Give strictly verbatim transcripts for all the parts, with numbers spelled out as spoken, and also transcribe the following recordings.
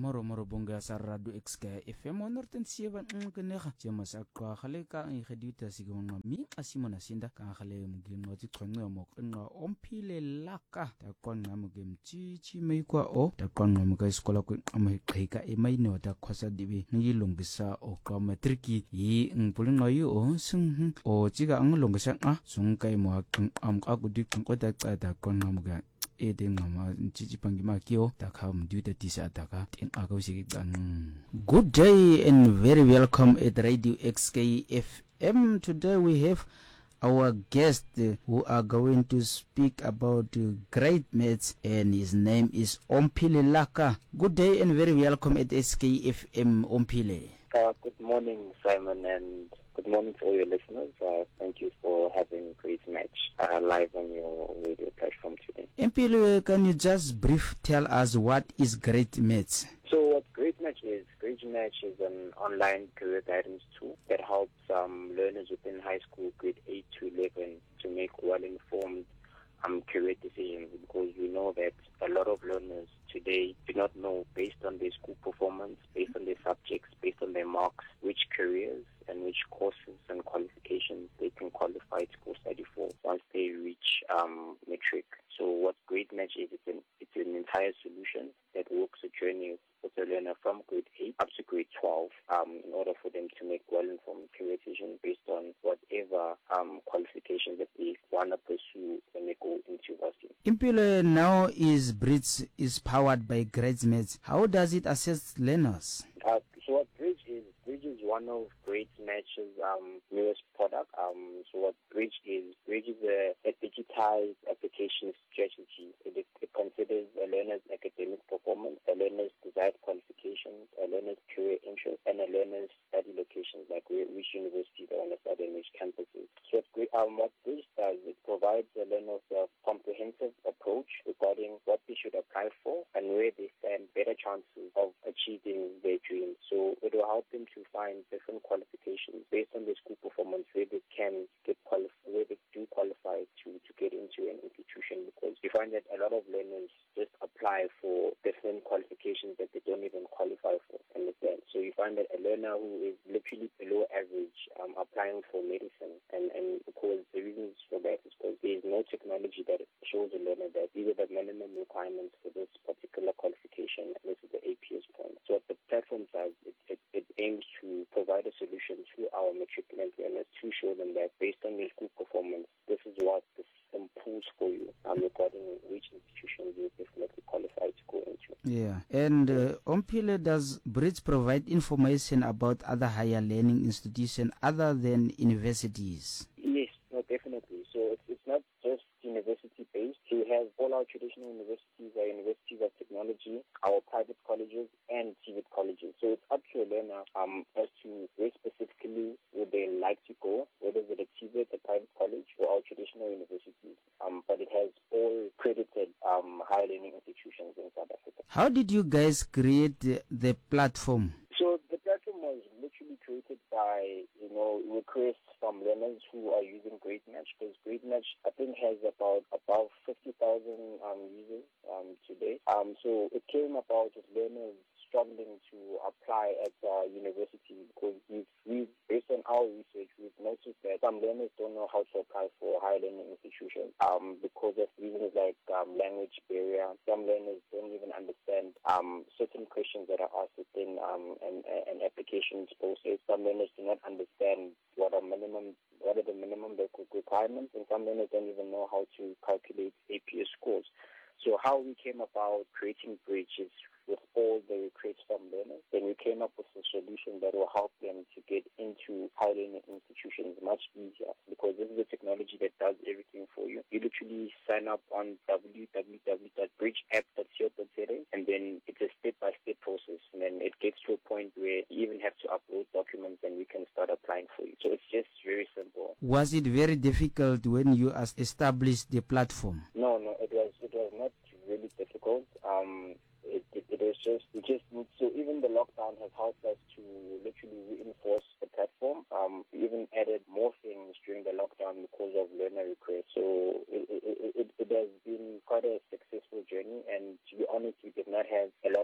moro moro bonga sa radio X K F M one oh seven ngenega jema sa kwa khale ka ngedita sigona mi asimona sinda ka khale mugimo tsiqonqe mo qenqa omphile laka ta qonqa mugemtsi chi meikwa o ta qonqa muka iskola ku amayiqhika emayino ta khosa dibi ngilungisa o ka matriki yi ngpulinga yu o sing o jiga nglungisa a sungkai mo am ka ku dik ko ta ta qonqa muga edeng ngama chichi pangima kio takam duta tisa taka tin ako sigitan. Good day and very welcome at Radio X K F M. Today we have our guest uh, who are going to speak about uh, great maths, and his name is Omphile Laka. Good day and very welcome at S K F M, Omphile. Uh, good morning, Simon, and good morning to all your listeners. Uh, thank you for having Great Match uh, live on your radio platform today. Omphile, can you just brief tell us what is Great Maths? So what Great Match is, Great Match is an online career guidance tool that helps um, learners within high school, grade eight to eleven, to make well-informed um, career decisions, because we know that a lot of learners today do not know, based on their school performance, based on their subjects, based on their marks, which careers and which courses and qualifications they can qualify to go study for once they reach um, matric. So what Great Match is, it's an, it's an entire solution that works a journey with a learner from grade eight up to grade twelve um, in order for them to make well-informed career decisions based on whatever um, qualifications that they want to pursue when they go into university. Omphile, now is Bridge is powered by Great Maths. How does it assist learners? Uh, so what Bridge is, Bridge is one of Great Match's um, newest product. Um, so what Bridge is, Bridge is a, a digitized application strategy. It, it considers a learner's academic performance, a learner's desired qualifications, a learner's career interest, and a learner's study locations, like which university they want to study and which campuses. So what, um, what Bridge does, it provides a learner with a comprehensive approach regarding what they should apply for and where they stand better chances of achieving their dreams. So it will help them to find different qualifications based on their school performance, where they can get qualified, where they do qualify to, to get into an institution, because you find that a lot of learners just apply for different qualifications that they don't even qualify for. Understand? So you find that a learner who is literally below average um, applying for medicine, and, and because the reasons for that is because there is no technology that shows a learner that these are the minimum requirements for this particular qualification, and this is the A P S point. So what the platform does, it, it, it aims to provide a solution to our matriculant learners to show them that based on their school performance, this is what the system pulls for you um, regarding which institution you definitely qualify to go into. Yeah, and uh, Omphile, does Bridge provide information about other higher learning institutions other than universities? Yes, no, definitely. So it's, it's not just university-based. We have all our traditional universities, our universities of technology, our private colleges, and T V E T colleges. So it's up to a learner um, as to where specifically would they like to go, whether it's a T V E T, a private college, or our traditional universities. Um, but it has all credited um, higher learning institutions in South Africa. How did you guys create the, the platform? So the platform was literally created by, you know, requests from learners who are using Great Match, because Great Match, I think, has about about fifty thousand um, users um, today. Um, so it came about with learners struggling to apply at uh, university, because we've, we've, based on our research, we've noticed that some learners don't know how to apply for higher learning institutions um, because of reasons like um, language barrier. Some learners don't even understand um, certain questions that are asked within um, an, an applications process. Some learners do not understand what are minimum, what are the minimum requirements, and some learners don't even know how to calculate A P S scores. So how we came about creating Bridge is with all the requests from learners. Then we came up with a solution that will help them to get into higher learning institutions much easier, because this is a technology that does everything for you. You literally sign up on w w w dot bridge app dot co dot za, and then it's a step-by-step process. And then it gets to a point where you even have to upload documents and we can start applying for you. So it's just very simple. Was it very difficult when you as established the platform? No, no, it was it was not really difficult. Um, it, it, it was just, we just need, so even the lockdown has helped us to literally reinforce the platform. Um, we even added more things during the lockdown because of learner requests. So it, it, it, it has been quite a successful journey, and to be honest, we did not have a lot of hiccups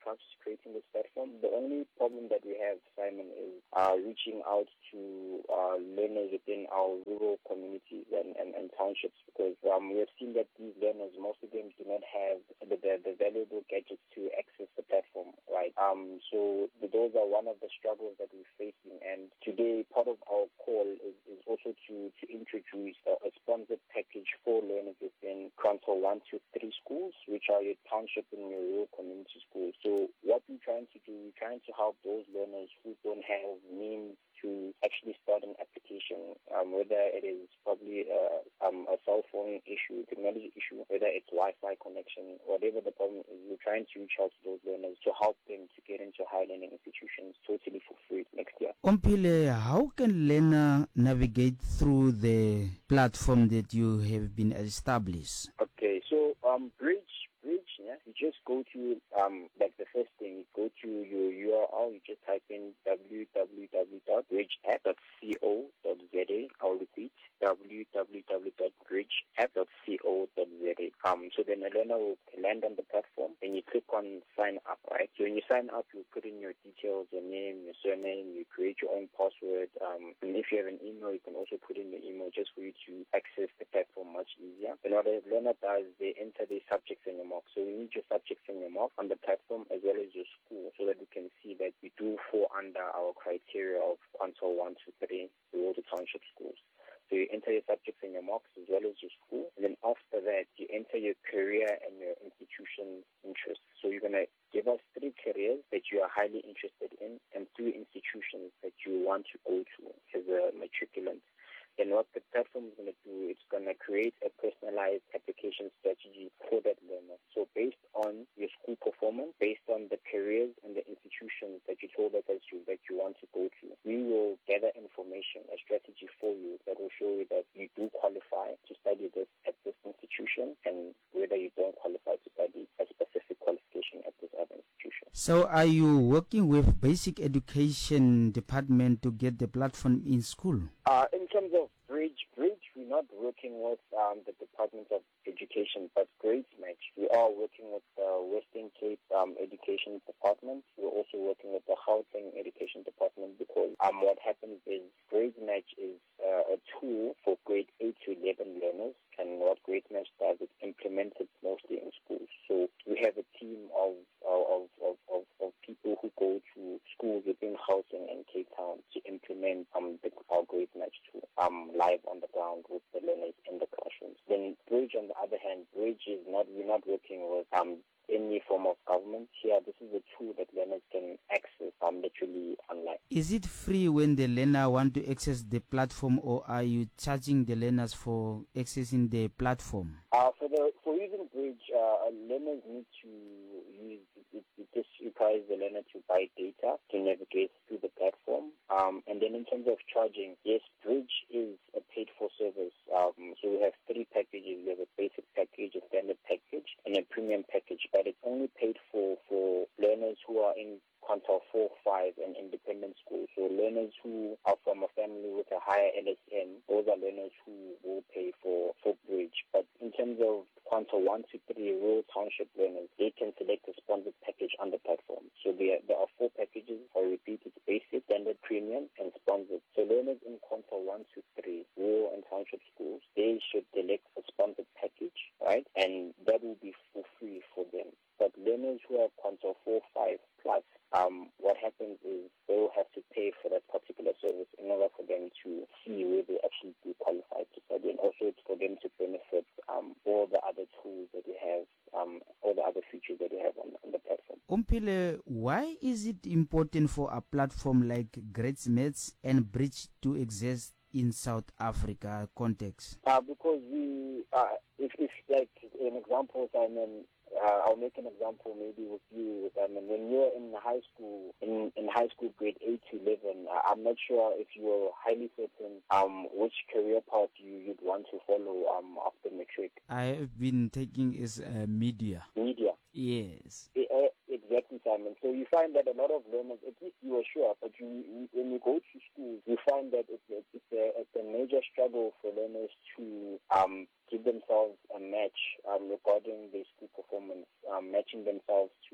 comes to creating this platform. The only problem that we have, Simon, is uh, reaching out to uh, learners within our rural communities and, and, and townships, because um, we have seen that these learners, most of them do not have the, the, the valuable gadgets to access the platform, right? Um, so those are one of the struggles that we're facing. And today, part of our call is, is also to, to introduce a, a sponsored package for learners within Council one to three schools, which are your township and your rural community schools. So what we're trying to do, we're trying to help those learners who don't have means to actually start an application, um, whether it is probably a, um, a cell phone issue, technology issue, whether it's Wi-Fi connection, whatever the problem is, we're trying to reach out to those learners to help them to get into higher learning institutions totally for free next year. Ompile, how can learner navigate through the platform that you have been established? Okay, so um, Bridge, Bridge, yeah, you just go to, um, like the first thing, you go to your U R L, you just type in w w w dot bridge app dot co dot z a. I'll repeat, w w w dot bridge app dot co dot z a. Um, so then a learner will land on the platform, and you click on sign up, right? So when you sign up, you put in your details, your name, your surname, you create your own password, um, and if you have an email, you can also put in your email just for you to access the platform much easier. And what a learner does, they enter their subjects and your marks. So we need your subjects and your marks on the platform as well as your school, so that we can see that we do fall under our criteria of Council one to three, the rural township schools. So you enter your subjects and your marks as well as your school. And then after that, you enter your career and your institution's interests. So you're going to give us three careers that you are highly interested in and three institutions that you want to go to as a matriculant. And what the platform is going to do, it's going to create a personalized application strategy for that learner. So based on your school performance, based on the careers and the institutions that you told us that you, that you want to go to, we will gather information, a strategy for you that will show you that you do qualify to study this at this institution and whether you don't qualify to study a specific qualification at this other institution. So are you working with basic education department to get the platform in school? Uh, in terms of Bridge, Bridge, we're not working with um, the Department of Education, but Grades Match, we are working with the Western Cape um, Education Department. We're also working with the Gauteng Education Department, because um, what happens is Grades Match is uh, a tool for grade eight to eleven learners, and what Grades Match does is implement it mostly in schools. So we have a team of of, of, of, of people who go to schools within Gauteng and Cape Town to implement um, the, our Grades Match tool um, live on the ground with the learners in the classrooms. Then Bridge, on the other hand, Bridge is not, we're not working with um, any form of government here. This is a tool that learners can access um, literally online. Is it free when the learner want to access the platform, or are you charging the learners for accessing the platform? Uh, for the for using Bridge, uh, learners need to use it, it just requires the learner to buy data to navigate through the platform. Um, and then in terms of charging, yes, Bridge is a paid-for service. Um, so we have three packages. We have a basic package, a standard package, and a premium package. But it's only paid for, for learners who are in Quintile four, five, and independent schools. So learners who are from a family with a higher L S M, those are learners who will pay for, for Bridge. But in terms of Quintile one to three rural township learners, they can select a sponsored package on the platform. So there, there are four packages. I repeat, it's basic, standard, premium, and sponsored. So learners in Quintile one to three rural and township schools, they should select a sponsored package, right? And that will be for free for them. But learners who are Quintile four, five plus, um, what happens is they will have to pay for that particular service in order for them to see where they actually do qualify to study, and also for them to benefit um, all the other tools that we have, um, all the other features that we have on, on the platform. Ompile, why is it important for a platform like Grades Match and Bridge to exist in South Africa context? Uh, because we, uh, if, if like an example, Simon, uh, I'll make an example maybe with you. I mean, when you're in high school, in, in high school grade eight to eleven, uh, I'm not sure if you're highly certain um, which career path you, you'd want to follow um, after matric. I have been taking is uh, media. Media. Yes. Uh, exactly, Simon. So you find that a lot of learners, at least you are sure, but you, you, when you go to school, you find that it's a, it's a, it's a major struggle for learners to um, give themselves a match um, regarding their school performance, um, matching themselves to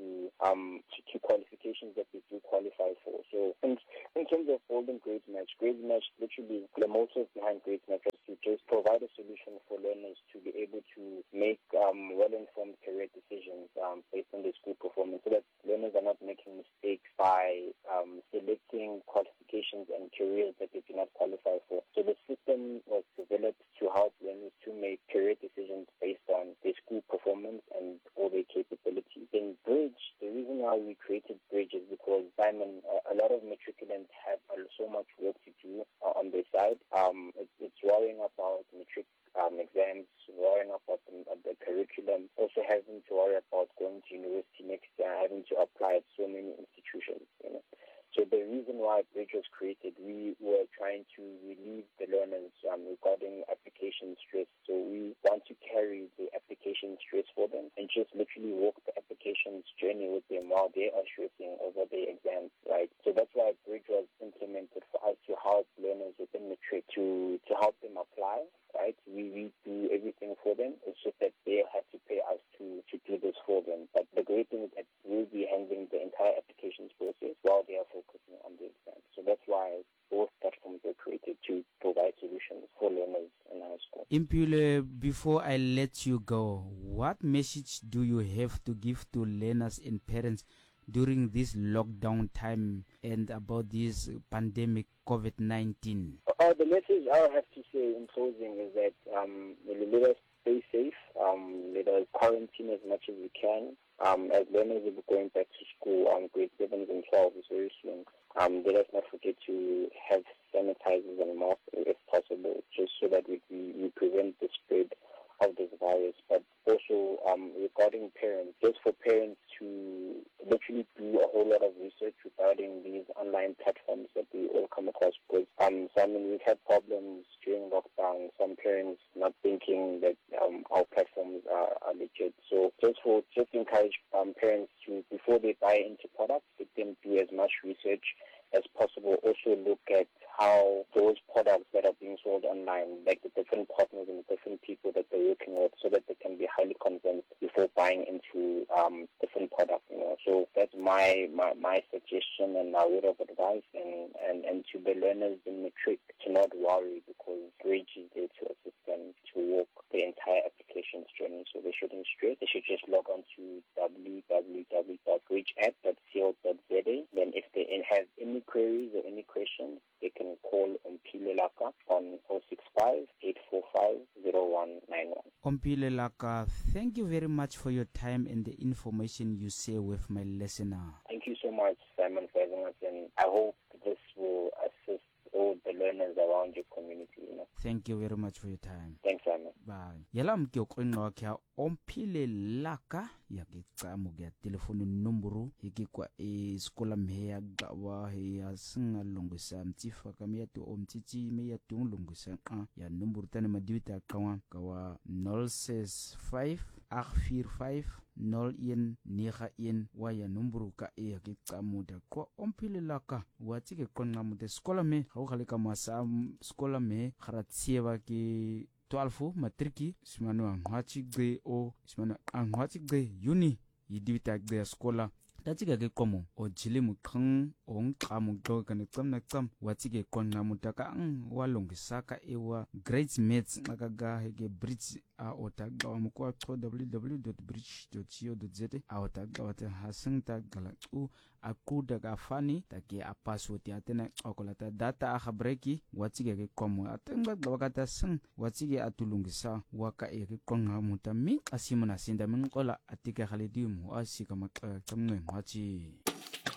um, to, to qualifications that they do qualify for. So in, in terms of holding Grades Match, Grades Match literally, the motive behind Grades Match is to just provide a solution for learners to be able to make um, well-informed career decisions um, based on their school performance, so that learners are not making mistakes by um, selecting qualifications and careers that they do not qualify for. So the system was developed to help learners to make career decisions based on their school performance and all their capabilities. In Bridge, the reason why we created Bridge is because, Simon, a, a lot of matriculants have uh, so much work to do uh, on their side. Um, it, it's worrying about matric um, exams, worrying about the, uh, the curriculum, also having to worry about going to university next year, having to apply at so many institutions. You know? So the reason why Bridge was created, we were trying to relieve the learners um, regarding application stress. So we want to carry the application stress for them and just literally walk the applications journey with them while they are stressing over their exams, right? So that's why Bridge was implemented for us to help learners within matric to, to help them apply, right? We, we do everything for them. It's just that they have to pay us to, to do this for them. But the great thing is that we'll be handling the entire applications process while they are focusing on the exam. So that's why both platforms were created to provide solutions for learners in high school. Impule, before I let you go, what message do you have to give to learners and parents during this lockdown time and about this pandemic COVID nineteen? Uh, the message I have to say in closing is that um, let us stay safe, um, let us quarantine as much as we can. Um, as learners will be going back to school on um, grade sevens and twelves very soon. Um, let us not forget to have sanitizers and masks if possible, just so that we, we, we prevent the spread of this virus. But also um, regarding parents, just for parents to literally do a whole lot of research regarding these online platforms that we all come across. Because um, so, I mean, we've had problems during lockdown, some parents not thinking that um, our platforms are, are legit. So just for just encourage um, parents to, before they buy into products, let them do as much research as possible. Also look at how those products that are being sold online, like the different partners and the different people that they're working with, so that they can be highly convinced before buying into um, different products. You know, so that's my, my, my suggestion and my word of advice, and, and, and to the learners in matric to not worry, because Bridge is there to assist them to walk the entire applications journey. So they shouldn't stress. They should just log on to w w w dot bridge app dot co dot z a. Then if they have any queries or any questions, they can call Ompile Laka on zero six five, eight four five, zero one nine one. Ompile Laka, thank you very much for your time and the information you share with my listener. Thank you so much, Simon, for having us, and I hope this will assist all the learners around your community. You know. Thank you very much for your time. Thanks, Simon. Bye. Yalam kyo kwenwa kya Ompile Laka ya kitsamu kya telefoni numburu hiki kwa e skola mheya gawa ya singa longisa mtifa kamia tu omtiti meya tu longisa ya numburu tani madiwita kawa kawa zero six five, eight four five, zero one nine one wa ya numburu ka e ya kitsamu da kwa Ompile Laka watike kwenwa mute skola me haukalika masa skola me kharatsieva ki twelve matriki simano angwachi gbe o simano angwachi gbe uni yidibita gbe skola tachiga ke komo o jile mukang on qamu go kana tsamna tsam watike konna mutaka ang walongisaka ewa great mates nakaga hege bridge a otaga wa mukwa w w w dot bridge dot co dot z a otaga wata hasingta gala u aku daga fani take a password ya tena okolata data a khabreki watike ke komo atenga wakata sing watike atulungisa waka e ke konga mutami asimana sinda min qola atike khalidimu asika makka tamne machi